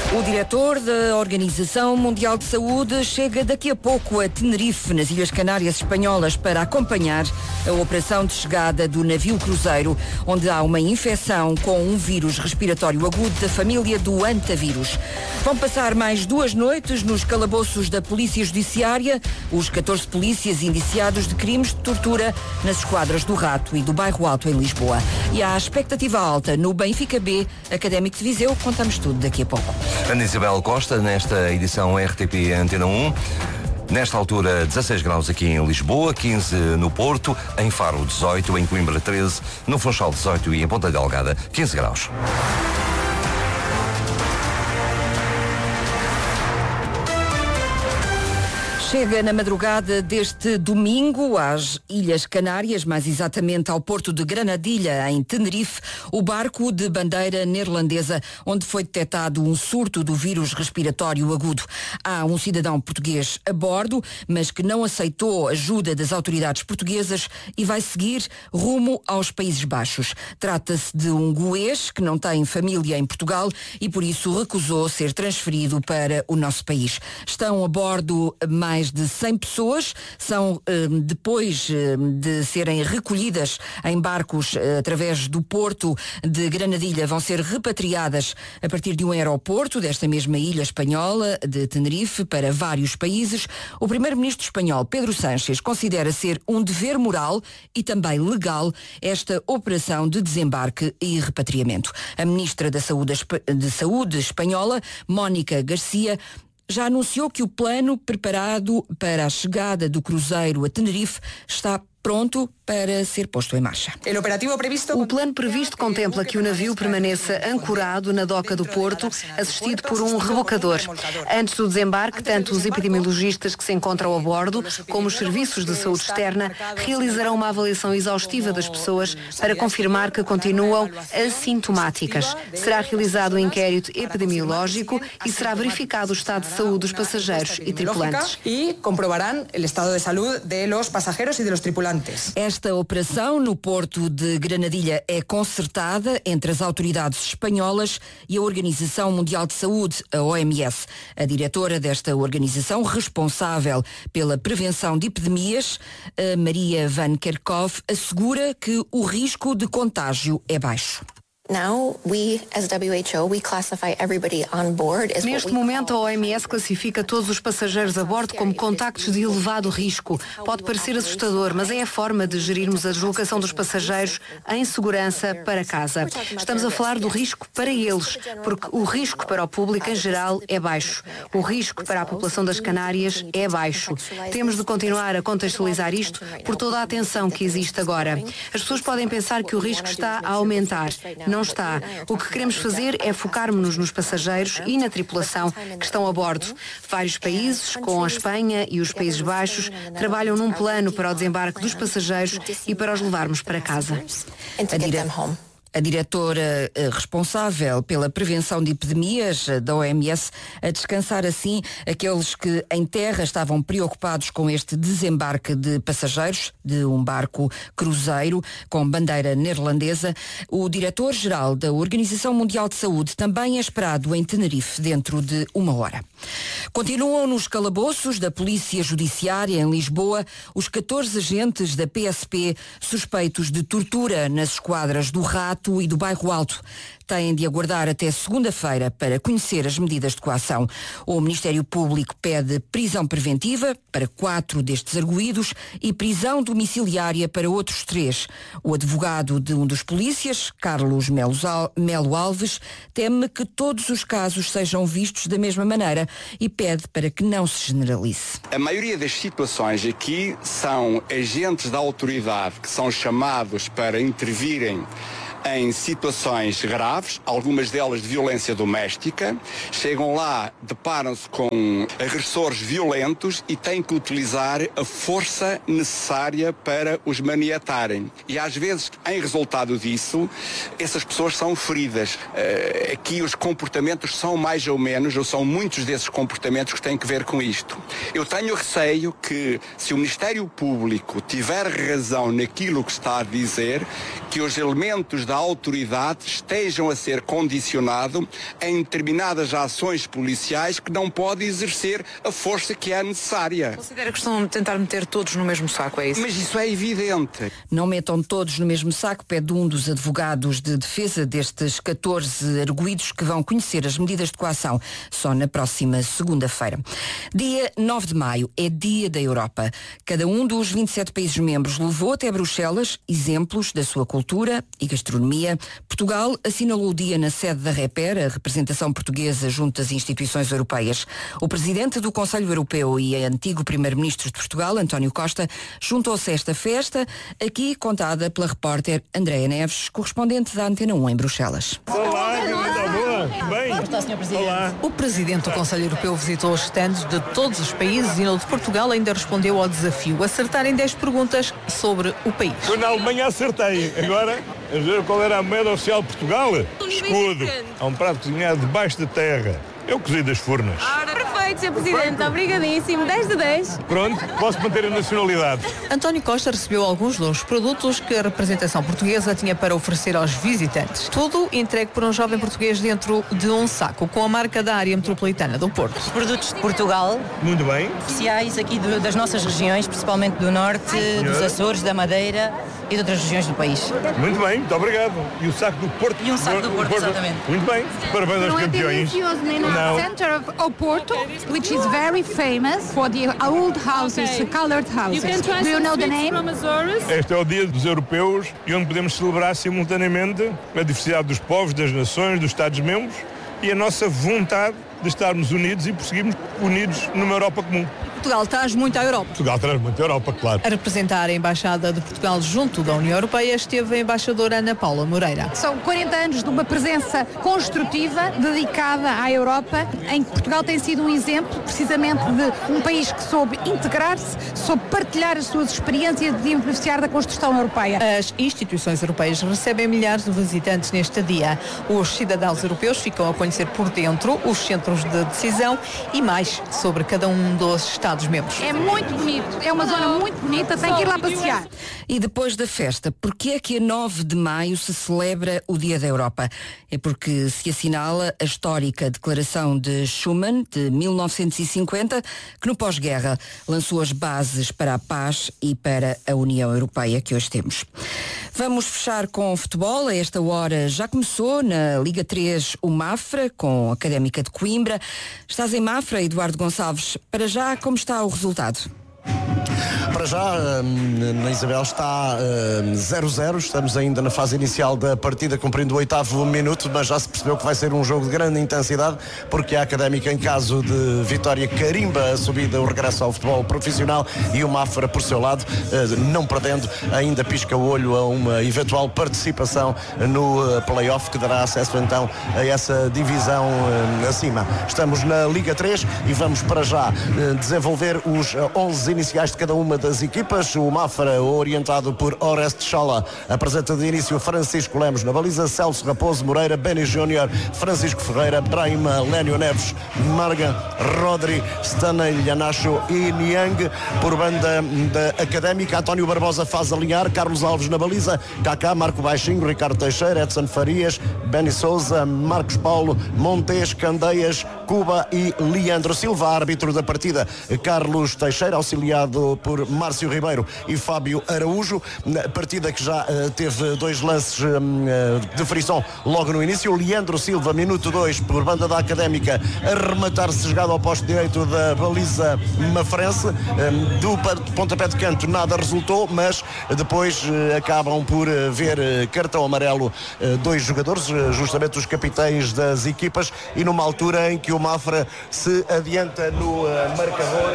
O diretor da Organização Mundial de Saúde chega daqui a pouco a Tenerife, nas Ilhas Canárias Espanholas, para acompanhar a operação de chegada do navio cruzeiro, onde há uma infecção com um vírus respiratório agudo da família do Antavírus. Vão passar mais 2 noites nos calabouços da Polícia Judiciária os 14 polícias indiciados de crimes de tortura nas esquadras do Rato e do Bairro Alto, em Lisboa. E há expectativa alta no Benfica B, Académico de Viseu. Contamos tudo daqui a pouco. Ana Isabel Costa, nesta edição RTP Antena 1. Nesta altura, 16 graus aqui em Lisboa, 15 no Porto, em Faro 18, em Coimbra 13, no Funchal 18 e em Ponta Delgada 15 graus. Chega na madrugada deste domingo às Ilhas Canárias, mais exatamente ao porto de Granadilha, em Tenerife, o barco de bandeira neerlandesa, onde foi detectado um surto do vírus respiratório agudo. Há um cidadão português a bordo, mas que não aceitou ajuda das autoridades portuguesas e vai seguir rumo aos Países Baixos. Trata-se de um goês que não tem família em Portugal e por isso recusou ser transferido para o nosso país. Estão a bordo mais de 100 pessoas, são depois de serem recolhidas em barcos através do porto de Granadilha, vão ser repatriadas a partir de um aeroporto desta mesma ilha espanhola de Tenerife para vários países. O primeiro-ministro espanhol, Pedro Sánchez, considera ser um dever moral e também legal esta operação de desembarque e repatriamento. A ministra da Saúde espanhola, Mónica Garcia, já anunciou que o plano preparado para a chegada do cruzeiro a Tenerife está pronto para ser posto em marcha. O plano previsto contempla que o navio permaneça ancorado na doca do porto, assistido por um rebocador. Antes do desembarque, tanto os epidemiologistas que se encontram a bordo, como os serviços de saúde externa, realizarão uma avaliação exaustiva das pessoas para confirmar que continuam assintomáticas. Será realizado um inquérito epidemiológico e será verificado o estado de saúde dos passageiros e tripulantes. E comprovarão o estado de saúde dos passageiros e dos tripulantes. Esta operação no porto de Granadilha é concertada entre as autoridades espanholas e a Organização Mundial de Saúde, a OMS. A diretora desta organização, responsável pela prevenção de epidemias, a Maria Van Kerkhove, assegura que o risco de contágio é baixo. Neste momento, a OMS classifica todos os passageiros a bordo como contactos de elevado risco. Pode parecer assustador, mas é a forma de gerirmos a deslocação dos passageiros em segurança para casa. Estamos a falar do risco para eles, porque o risco para o público em geral é baixo. O risco para a população das Canárias é baixo. Temos de continuar a contextualizar isto por toda a atenção que existe agora. As pessoas podem pensar que o risco está a aumentar. Não está. O que queremos fazer é focarmos-nos nos passageiros e na tripulação que estão a bordo. Vários países, com a Espanha e os Países Baixos, trabalham num plano para o desembarque dos passageiros e para os levarmos para casa. A diretora responsável pela prevenção de epidemias da OMS a descansar assim aqueles que em terra estavam preocupados com este desembarque de passageiros de um barco cruzeiro com bandeira neerlandesa. O diretor-geral da Organização Mundial de Saúde também é esperado em Tenerife dentro de 1 hora. Continuam nos calabouços da Polícia Judiciária em Lisboa os 14 agentes da PSP suspeitos de tortura nas esquadras do Rato e do Bairro Alto. Têm de aguardar até segunda-feira para conhecer as medidas de coação. O Ministério Público pede prisão preventiva para 4 destes arguídos e prisão domiciliária para outros 3. O advogado de um dos polícias, Carlos Melo Alves, teme que todos os casos sejam vistos da mesma maneira e pede para que não se generalize. A maioria das situações aqui são agentes da autoridade que são chamados para intervirem em situações graves, algumas delas de violência doméstica, chegam lá, deparam-se com agressores violentos e têm que utilizar a força necessária para os maniatarem. E às vezes, em resultado disso, essas pessoas são feridas. Aqui os comportamentos são mais ou menos, ou são muitos desses comportamentos que têm que ver com isto. Eu tenho receio que, se o Ministério Público tiver razão naquilo que está a dizer, que os elementos da autoridade estejam a ser condicionados em determinadas ações policiais que não podem exercer a força que é necessária. Considera que estão a tentar meter todos no mesmo saco, é isso? Mas isso é evidente. Não metam todos no mesmo saco, pede um dos advogados de defesa destes 14 arguidos que vão conhecer as medidas de coação só na próxima segunda-feira. Dia 9 de maio é Dia da Europa. Cada um dos 27 países membros levou até Bruxelas exemplos da sua cultura e gastronomia. Portugal assinalou o dia na sede da REPER, a representação portuguesa junto às instituições europeias. O presidente do Conselho Europeu e antigo primeiro-ministro de Portugal, António Costa, juntou-se a esta festa, aqui contada pela repórter Andréa Neves, correspondente da Antena 1 em Bruxelas. Olá, está boa? Bem? Como está, Sr. Presidente? Olá. O presidente do Conselho Europeu visitou os stands de todos os países e no de Portugal ainda respondeu ao desafio, acertar em 10 perguntas sobre o país. Eu na Alemanha acertei. Agora, a ver qual era a moeda oficial de Portugal? Escudo. Há um prato cozinhado debaixo da terra. Eu cozi das furnas. Perfeito, Sr. Presidente. Obrigadíssimo. 10 de 10. Pronto, posso manter a nacionalidade. António Costa recebeu alguns dos produtos que a representação portuguesa tinha para oferecer aos visitantes. Tudo entregue por um jovem português dentro de um saco, com a marca da área metropolitana do Porto. Produtos de Portugal, Muito bem. especiais aqui das nossas regiões, principalmente do Norte, dos Açores, da Madeira e de outras regiões do país. Muito bem, muito obrigado. E o saco do Porto? E um saco do Porto, exatamente. Muito bem. Parabéns aos campeões. Não. Center of Oporto, which is very famous for the old houses, the colored houses. Do you know the name? Este é o Dia dos Europeus e onde podemos celebrar simultaneamente a diversidade dos povos, das nações, dos Estados-membros e a nossa vontade de estarmos unidos e prosseguirmos unidos numa Europa comum. Portugal traz muito à Europa. Portugal traz muito a Europa, claro. A representar a Embaixada de Portugal junto da União Europeia esteve a embaixadora Ana Paula Moreira. São 40 anos de uma presença construtiva dedicada à Europa, em que Portugal tem sido um exemplo precisamente de um país que soube integrar-se, soube partilhar as suas experiências de beneficiar da construção europeia. As instituições europeias recebem milhares de visitantes neste dia. Os cidadãos europeus ficam a conhecer por dentro os centros de decisão e mais sobre cada um dos Estados-membros. É muito bonito, é uma zona muito bonita, tem que ir lá passear. E depois da festa, porquê é que a 9 de maio se celebra o Dia da Europa? É porque se assinala a histórica Declaração de Schuman, de 1950, que no pós-guerra lançou as bases para a paz e para a União Europeia que hoje temos. Vamos fechar com futebol. A esta hora já começou na Liga 3 o Mafra, com a Académica de Coimbra. Estás em Mafra, Eduardo Gonçalves. Para já, como está o resultado? Para já, na Isabel está 0-0, estamos ainda na fase inicial da partida, cumprindo o 8º minuto, mas já se percebeu que vai ser um jogo de grande intensidade, porque a Académica, em caso de vitória, carimba a subida, o regresso ao futebol profissional, e o Mafra, por seu lado, não perdendo, ainda pisca o olho a uma eventual participação no play-off, que dará acesso então a essa divisão acima. Estamos na Liga 3 e vamos para já desenvolver os 11 iniciais de cada uma das equipas. O Mafra, orientado por Oreste Chola, apresenta de início Francisco Lemos na baliza, Celso Raposo Moreira, Benny Júnior, Francisco Ferreira, Brahima, Lénio Neves, Marga, Rodri, Stanley Llanacho e Niang. Por banda da Académica, António Barbosa faz alinhar, Carlos Alves na baliza, Kaká, Marco Baixinho, Ricardo Teixeira, Edson Farias, Benny Souza, Marcos Paulo, Montes, Candeias, Cuba e Leandro Silva. Árbitro da partida, Carlos Teixeira, auxiliado por Márcio Ribeiro e Fábio Araújo. Partida que já teve dois lances de frição logo no início. Leandro Silva, minuto 2, por banda da Académica, a rematar-se jogado ao posto direito da baliza mafrense. Do pontapé de canto nada resultou, mas depois acabam por ver cartão amarelo dois jogadores, justamente os capitães das equipas, e numa altura em que o Mafra se adianta no marcador,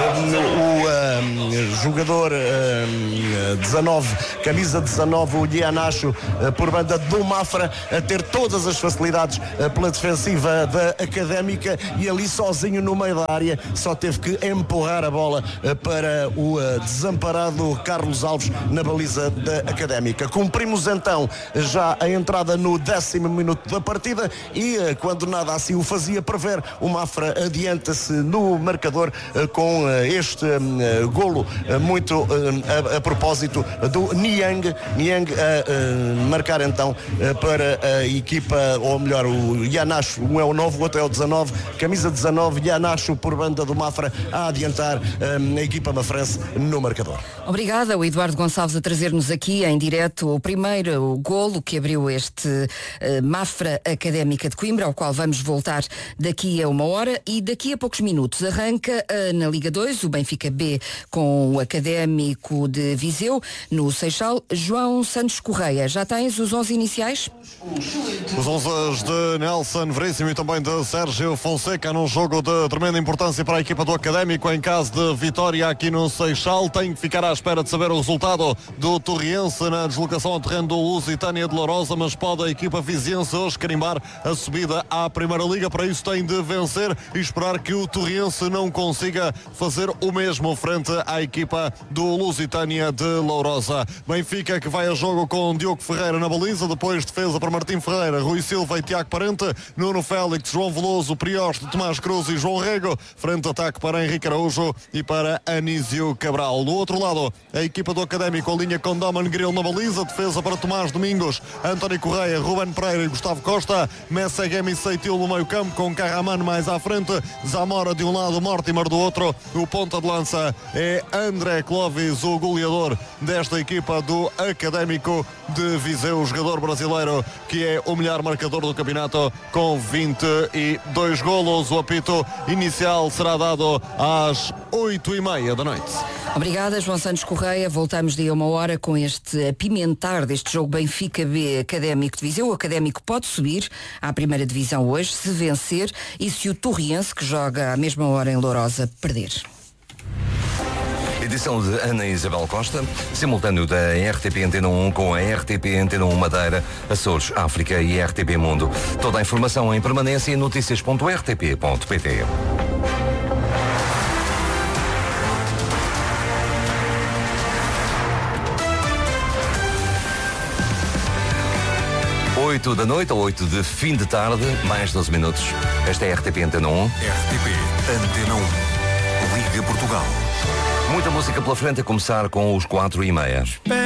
o jogador 19, camisa 19, o Llanacho, por banda do Mafra, a ter todas as facilidades pela defensiva da Académica, e ali sozinho no meio da área só teve que empurrar a bola para o desamparado Carlos Alves na baliza da Académica. Cumprimos então já a entrada no 10º minuto da partida e, quando nada assim o fazia prever, o Mafra adianta-se no marcador com este golo muito a propósito do Niang a marcar então para a equipa, ou melhor, o Yanacho, um é o 9, o outro é o 19, camisa 19, Yanacho por banda do Mafra a adiantar a equipa mafrense no marcador. Obrigada, o Eduardo Gonçalves, a trazer-nos aqui em direto o primeiro golo que abriu este Mafra Académica de Coimbra, ao qual vamos voltar daqui a 1 hora, e daqui a poucos minutos arranca na Liga 2 o Benfica B com o Académico de Viseu no Seixal. João Santos Correia, já tens os 11 iniciais? Os 11 de Nelson Veríssimo e também de Sérgio Fonseca num jogo de tremenda importância para a equipa do Académico em caso de vitória aqui no Seixal. Tem que ficar à espera de saber o resultado do Torriense na deslocação ao terreno do Lusitânia de Lourosa, mas pode a equipa viziense hoje carimbar a subida à Primeira Liga. Para isso tem de vencer e esperar que o Torriense não consiga fazer o mesmo frente à equipa do Lusitânia de Lourosa. Benfica que vai a jogo com Diogo Ferreira na baliza, depois defesa para Martim Ferreira, Rui Silva e Tiago Parente, Nuno Félix, João Veloso, Prioste, Tomás Cruz e João Rego, frente ataque para Henrique Araújo e para Anísio Cabral. Do outro lado, a equipa do Académico alinha com Doman Gril na baliza, defesa para Tomás Domingos, António Correia, Ruben Pereira e Gustavo Costa, Messegem e Seitil no meio campo com Carraman mais à frente, Zamora de um lado, Mortimer do outro. O ponta de lança é André Clovis, o goleador desta equipa do Académico de Viseu, o jogador brasileiro que é o melhor marcador do campeonato com 22 golos. O apito inicial será dado às 8h30 da noite. Obrigada, João Santos Correia. Voltamos de 1 hora com este apimentar deste jogo Benfica B Académico de Viseu. O Académico pode subir à primeira divisão hoje se vencer e se o Torriense, que joga à mesma hora em Lourosa, perder. Edição de Ana Isabel Costa, simultâneo da RTP Antena 1 com a RTP Antena 1 Madeira, Açores, África e RTP Mundo. Toda a informação em permanência em noticias.rtp.pt. Oito da noite ou 8 de fim de tarde, mais 12 minutos. Esta é a RTP Antena 1. RTP Antena 1. Liga Portugal. Muita música pela frente, a começar com os 4h30.